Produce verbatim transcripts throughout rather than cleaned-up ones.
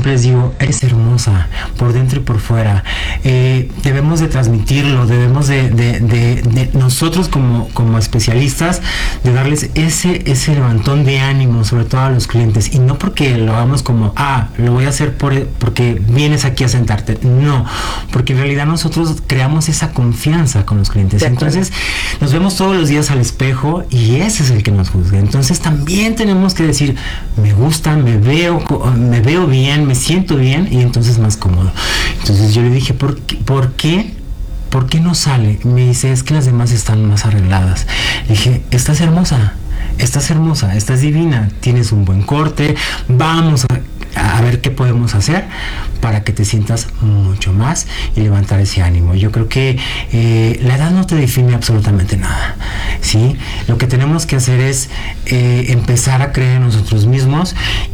siempre les digo, eres hermosa, por dentro y por fuera. Eh, debemos de transmitirlo, debemos de, de, de, de nosotros como, como especialistas, de darles ese, ese levantón de ánimo, sobre todo a los clientes. Y no porque lo hagamos como, ah, lo voy a hacer por, porque vienes aquí a sentarte. No, porque en realidad nosotros creamos esa confianza con los clientes. Entonces, nos vemos todos los días al espejo y ese es el que nos juzga. Entonces, también tenemos que decir, me gusta, me veo, me veo bien, me siento bien, y entonces más cómodo. Entonces yo le dije, ¿por qué? ¿Por qué? ¿Por qué no sale? Me dice, es que las demás están más arregladas. Le dije, estás hermosa, estás hermosa, estás divina, tienes un buen corte, vamos a, a ver qué podemos hacer para que te sientas mucho más y levantar ese ánimo. Yo creo que eh, la edad no te define absolutamente nada, ¿sí? Lo que tenemos que hacer es eh, empezar a creer en nosotros mismos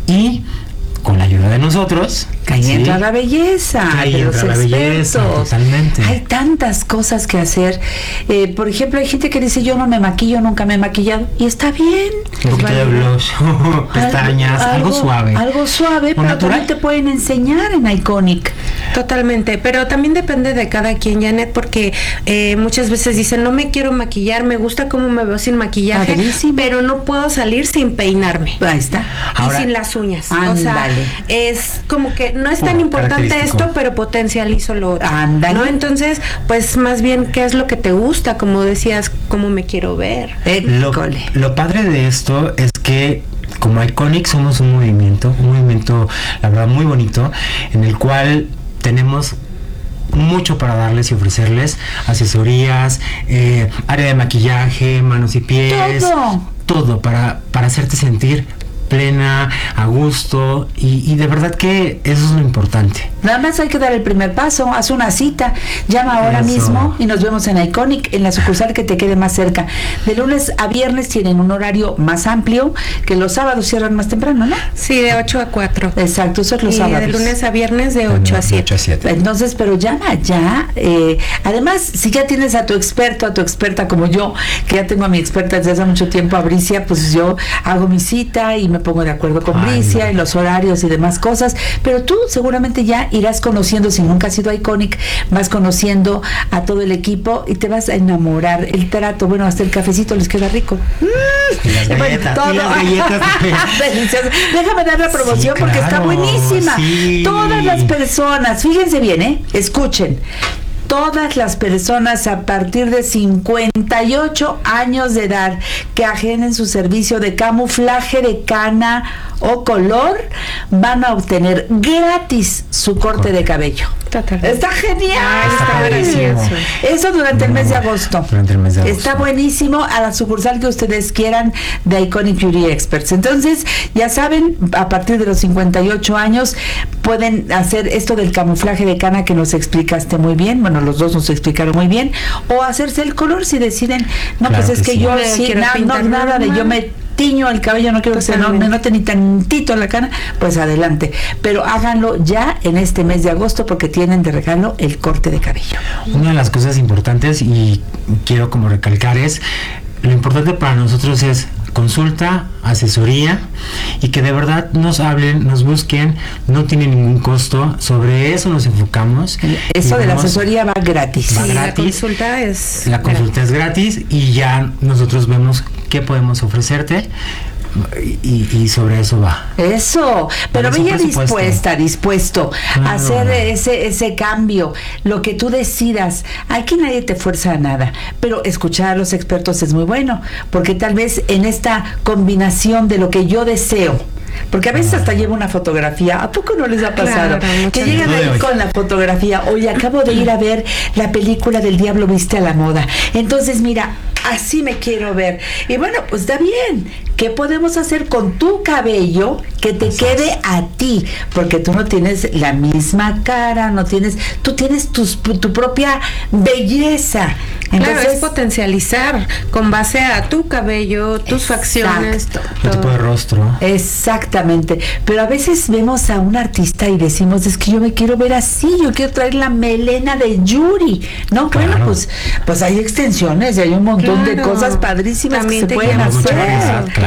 y con la ayuda de nosotros. Ahí ¿sí? entra la belleza. Ahí de entra los la belleza, totalmente. Hay tantas cosas que hacer. Eh, por ejemplo, hay gente que dice, yo no me maquillo, nunca me he maquillado. Y está bien. Un poquito de blush, pestañas, algo, algo suave. Algo suave, pero natural. También te pueden enseñar en Iconic. Totalmente, pero también depende de cada quien, Janet, porque eh, muchas veces dicen, no me quiero maquillar, me gusta cómo me veo sin maquillaje, Padrísimo. Pero no puedo salir sin peinarme. Ahí está. Ahora, y sin las uñas. Ándale. O sea, es como que no es tan oh, importante esto, pero potencializo lo otro. Ándale. ¿No? Entonces, pues más bien, ¿qué es lo que te gusta? Como decías, cómo me quiero ver. Lo, lo padre de esto es que como Iconic somos un movimiento, un movimiento, la verdad, muy bonito, en el cual tenemos mucho para darles y ofrecerles, asesorías, eh, área de maquillaje, manos y pies, todo, todo para, para hacerte sentir plena, a gusto, y, y de verdad que eso es lo importante. Nada más hay que dar el primer paso, haz una cita, llama ahora eso. mismo y nos vemos en Iconic, en la sucursal que te quede más cerca. De lunes a viernes tienen un horario más amplio, que los sábados cierran más temprano, ¿no? Sí, de ocho a cuatro. Exacto, eso es los y sábados. de lunes a viernes de ocho a siete. Entonces, pero llama ya. Eh, además, si ya tienes a tu experto, a tu experta como yo, que ya tengo a mi experta desde hace mucho tiempo, a Bricia, pues yo hago mi cita y me pongo de acuerdo con Ay, Bricia no. en los horarios y demás cosas, pero tú seguramente ya irás conociendo, si nunca has sido Iconic, vas conociendo a todo el equipo y te vas a enamorar. El trato, bueno, hasta el cafecito les queda rico. Las galletas, bueno, todo. las galletas. Delicioso. Déjame dar la promoción sí, porque claro, está buenísima. Sí. Todas las personas, fíjense bien, ¿eh? Escuchen. Todas las personas a partir de cincuenta y ocho años de edad que ajenen su servicio de camuflaje de cana o color van a obtener gratis su corte, corte. de cabello. Total. Está genial. Ah, está buenísimo. Eso durante el mes de agosto. Durante el mes de agosto. Está buenísimo, a la sucursal que ustedes quieran de Iconic Beauty Experts. Entonces, ya saben, a partir de los cincuenta y ocho años pueden hacer esto del camuflaje de cana que nos explicaste muy bien. Bueno, los dos nos explicaron muy bien. O hacerse el color si deciden, no, claro pues es que, que sí. yo sí, na, no, nada de yo me tiño el cabello, no quiero que se no, me note ni tantito la cana, pues adelante, pero háganlo ya en este mes de agosto porque tienen de regalo el corte de cabello. Una de las cosas importantes y quiero como recalcar es, lo importante para nosotros es consulta, asesoría y que de verdad nos hablen, nos busquen, no tiene ningún costo, sobre eso nos enfocamos. Eso de la asesoría va gratis. Va sí, gratis. La consulta es La consulta gratis. es gratis y ya nosotros vemos qué podemos ofrecerte. Y, y sobre eso va. Eso, pero vaya dispuesta, dispuesto claro. a hacer ese ese cambio, lo que tú decidas. Aquí nadie te fuerza a nada, pero escuchar a los expertos es muy bueno, porque tal vez en esta combinación de lo que yo deseo, porque a veces hasta llevo una fotografía, ¿a poco no les ha pasado? Claro, que llegan ahí con la fotografía, oye, acabo de ir a ver la película del Diablo Viste a la Moda, entonces mira, así me quiero ver, y bueno, pues está bien, ¿qué podemos hacer con tu cabello que te quede a ti? Porque tú no tienes la misma cara, no tienes, tú tienes tus, tu propia belleza. Entonces, claro, es potencializar con base a tu cabello, tus exacto. facciones, todo. Tu tipo de rostro. Exactamente. Pero a veces vemos a un artista y decimos, es que yo me quiero ver así, yo quiero traer la melena de Yuri. No, claro. bueno, pues, pues hay extensiones y hay un montón claro. de cosas padrísimas también que se pueden hacer. Variedad, claro.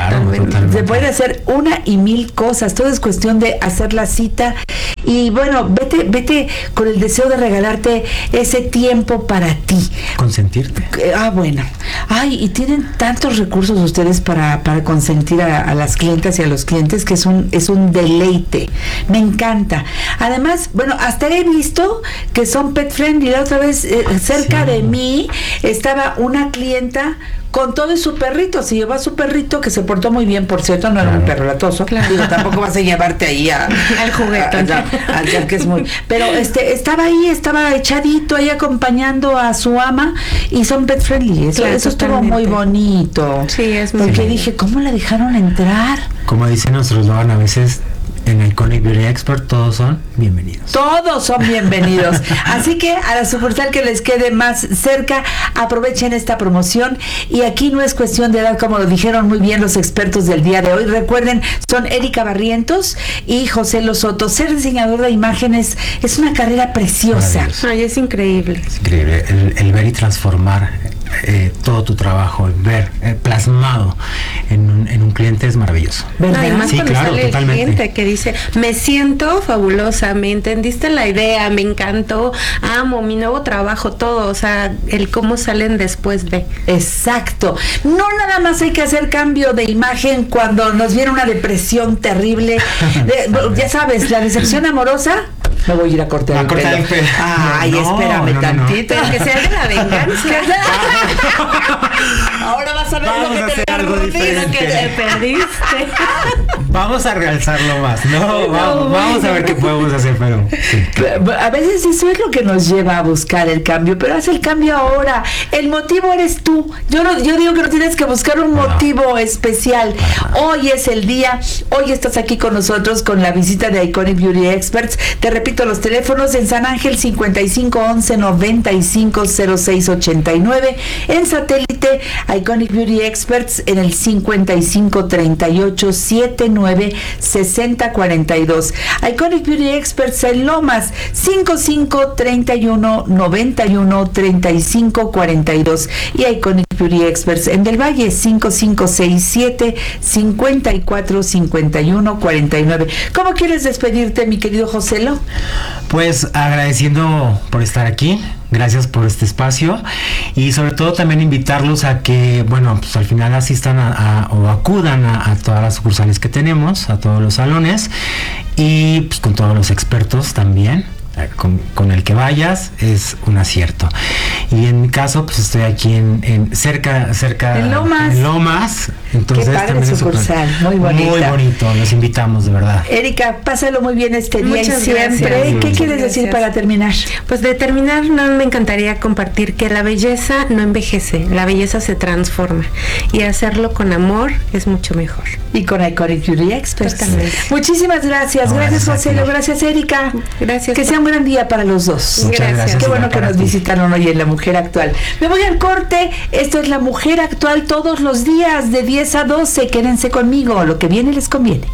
Claro, totalmente. Se puede hacer una y mil cosas, todo es cuestión de hacer la cita y bueno, vete, vete con el deseo de regalarte ese tiempo para ti. Consentirte. Ah, bueno. Ay, y tienen tantos recursos ustedes para, para consentir a, a las clientas y a los clientes que es un, es un deleite. Me encanta. Además, bueno, hasta he visto que son pet friendly. La otra vez, eh, cerca sí. de mí, estaba una clienta con todo y su perrito, se llevó a su perrito, que se portó muy bien, por cierto, no claro. era un perro latoso, claro. Digo, tampoco vas a llevarte ahí a, al juguete, al que es muy, pero este, estaba ahí, estaba echadito ahí acompañando a su ama, y son pet friendly, eso, claro, eso estuvo muy bonito. Sí, es muy porque bien. Dije, ¿cómo la dejaron entrar? Como dicen nuestros Logan, a veces en Iconic Beauty Expert todos son bienvenidos. Todos son bienvenidos. Así que a la sucursal que les quede más cerca, aprovechen esta promoción. Y aquí no es cuestión de edad, como lo dijeron muy bien los expertos del día de hoy. Recuerden, son Erika Barrientos y José Losoto. Ser diseñador de imágenes es una carrera preciosa. Ay, es increíble. Es increíble. El, el ver y transformar eh, todo tu trabajo, el ver eh, plasmado en un, en un cliente es maravilloso. ¿Verdad? Además, sí, cuando claro, sale totalmente. El cliente que dice, me siento fabulosa, me entendiste la idea, me encantó, amo mi nuevo trabajo, todo, o sea, el cómo salen después de. Exacto. No nada más hay que hacer cambio de imagen cuando nos viene una depresión terrible. De, ya sabes, la decepción amorosa. Me voy a ir a cortar, a el, cortar pelo. el pelo. Ay, no, espérame no, tantito. No, no. Que sea de la venganza. Ahora vas a ver Vamos lo que a te hacer algo diferente. Que te perdiste. Vamos a realzarlo más. No, no vamos, vamos a ver qué podemos hacer, pero sí. A veces eso es lo que nos lleva a buscar el cambio, pero haz el cambio ahora. El motivo eres tú. Yo no, yo digo que no tienes que buscar un motivo no. especial. Hoy es el día. Hoy estás aquí con nosotros con la visita de Iconic Beauty Experts. Te repito los teléfonos: en San Ángel cincuenta y cinco once noventa y cinco cero seis ochenta y nueve, en Satélite Iconic Beauty Experts en el cincuenta y cinco treinta y ocho setenta y nueve sesenta cuarenta y dos. Iconic Beauty Experts en Lomas cincuenta y cinco treinta y uno noventa y uno treinta y cinco cuarenta y dos, y Iconic Beauty Experts en Del Valle cincuenta y cinco sesenta y siete cincuenta y cuatro cincuenta y uno cuarenta y nueve. ¿Cómo quieres despedirte, mi querido Joselo? Pues agradeciendo por estar aquí, gracias por este espacio, y sobre todo también invitarlos a que, bueno, pues al final asistan a, a, o acudan a, a todas las sucursales que tenemos, a todos los salones, y pues con todos los expertos también. Con, con el que vayas es un acierto. Y en mi caso, pues estoy aquí en, en cerca, cerca en Lomas. En Lomas. Entonces, qué padre también sucursal, es muy bonita. Muy bonito, los invitamos de verdad. Erika, pásalo muy bien este día. Muchas y siempre. Gracias. ¿Qué Muchas quieres gracias. decir para terminar? Pues de terminar, no me encantaría compartir que la belleza no envejece, la belleza se transforma, y hacerlo con amor es mucho mejor. Y con Iconic Beauty Experts. Totalmente. Muchísimas gracias. No, gracias, gracias José. Gracias, Erika. Gracias. Que sea un gran día para los dos. Muchas gracias. gracias Qué bueno que nos ti. visitaron hoy en La Mujer Actual. Me voy al corte. Esto es La Mujer Actual todos los días de diez a doce. Quédense conmigo. Lo que viene les conviene.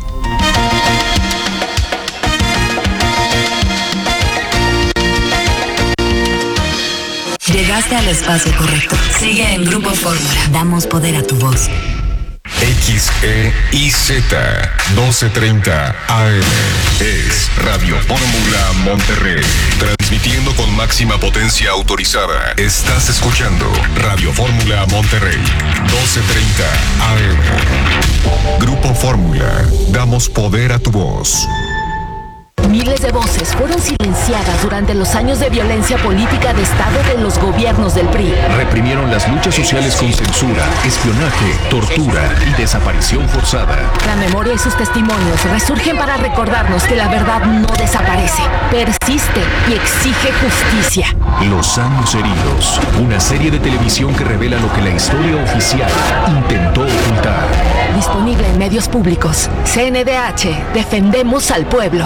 Llegaste al espacio correcto. Sigue en Grupo Fórmula. Damos poder a tu voz. X E I Z doce treinta A M es Radio Fórmula Monterrey, transmitiendo con máxima potencia autorizada. Estás escuchando Radio Fórmula Monterrey, doce treinta A M. Grupo Fórmula, damos poder a tu voz. Miles de voces fueron silenciadas durante los años de violencia política de Estado de los gobiernos del P R I. Reprimieron las luchas sociales con censura, espionaje, tortura y desaparición forzada. La memoria y sus testimonios resurgen para recordarnos que la verdad no desaparece, persiste y exige justicia. Los años heridos, una serie de televisión que revela lo que la historia oficial intentó ocultar. Disponible en medios públicos. C N D H, defendemos al pueblo.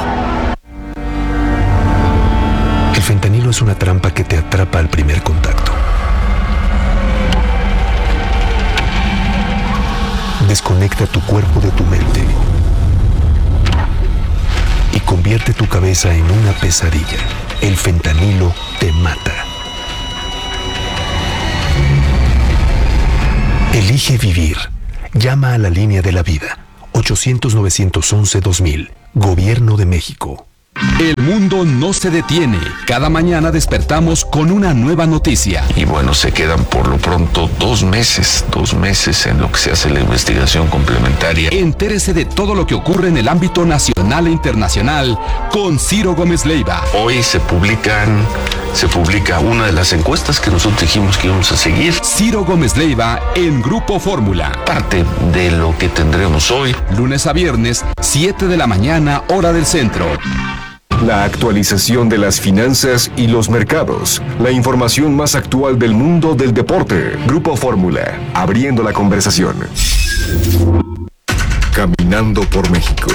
El fentanilo es una trampa que te atrapa al primer contacto. Desconecta tu cuerpo de tu mente y convierte tu cabeza en una pesadilla. El fentanilo te mata. Elige vivir. Llama a la línea de la vida. ochocientos, novecientos once, dos mil. Gobierno de México. El mundo no se detiene. Cada mañana despertamos con una nueva noticia. Y bueno, se quedan por lo pronto dos meses, dos meses en lo que se hace la investigación complementaria. Entérese de todo lo que ocurre en el ámbito nacional e internacional con Ciro Gómez Leiva. Hoy se publican, se publica una de las encuestas que nosotros dijimos que íbamos a seguir. Ciro Gómez Leiva en Grupo Fórmula. Parte de lo que tendremos hoy. Lunes a viernes, siete de la mañana, hora del centro. La actualización de las finanzas y los mercados. La información más actual del mundo del deporte. Grupo Fórmula, abriendo la conversación. Caminando por México.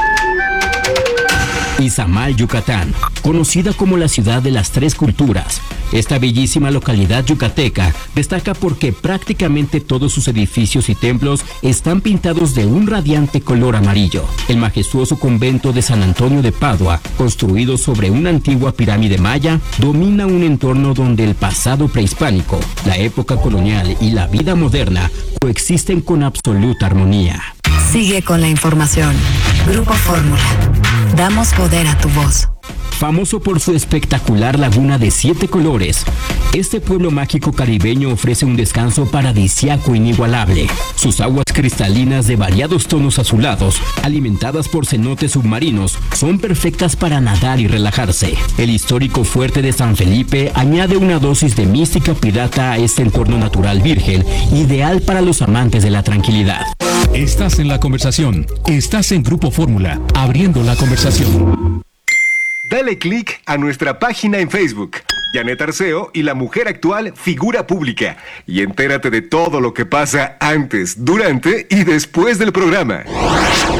Izamal, Yucatán, conocida como la ciudad de las tres culturas. Esta bellísima localidad yucateca destaca porque prácticamente todos sus edificios y templos están pintados de un radiante color amarillo. El majestuoso convento de San Antonio de Padua, construido sobre una antigua pirámide maya, domina un entorno donde el pasado prehispánico, la época colonial y la vida moderna coexisten con absoluta armonía. Sigue con la información. Grupo Fórmula. Damos poder a tu voz. Famoso por su espectacular laguna de siete colores, este pueblo mágico caribeño ofrece un descanso paradisíaco inigualable. Sus aguas cristalinas de variados tonos azulados, alimentadas por cenotes submarinos, son perfectas para nadar y relajarse. El histórico fuerte de San Felipe añade una dosis de mística pirata a este entorno natural virgen, ideal para los amantes de la tranquilidad. Estás en la conversación. Estás en Grupo Fórmula, abriendo la conversación. Dale click a nuestra página en Facebook, Janet Arceo y la mujer actual figura pública, y entérate de todo lo que pasa antes, durante y después del programa.